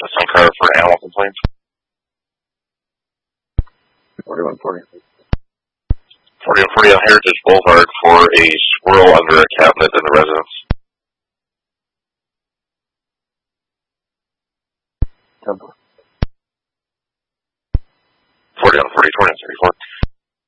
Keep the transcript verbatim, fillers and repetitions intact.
some car for animal complaints. forty-one forty. forty-one forty on Heritage Boulevard for a squirrel under a cabinet in the residence. Temple. forty on forty, twenty on thirty-four.